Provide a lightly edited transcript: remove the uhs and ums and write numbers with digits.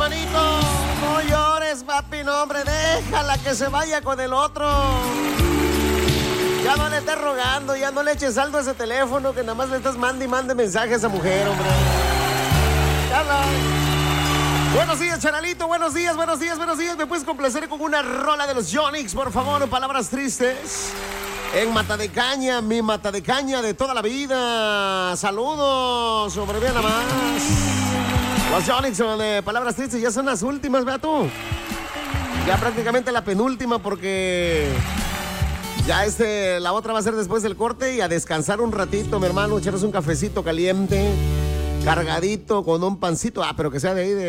hermanito. No llores, papi, no, hombre, déjala que se vaya con el otro. Ya no le estés rogando, ya no le eches saldo a ese teléfono, que nada más le estás mande y mande mensajes a esa mujer, hombre. Carla. Buenos días, Charalito, buenos días. ¿Me puedes complacer con una rola de los Yonix, por favor? Palabras tristes. En Mata de Caña, mi Mata de Caña de toda la vida. Saludos, hombre, bien nada más. Los Yonix son palabras tristes, ya son las últimas, vea tú. Ya prácticamente la penúltima porque ya la otra va a ser después del corte y a descansar un ratito, mi hermano, echaros un cafecito caliente, cargadito con un pancito, pero que sea de ahí de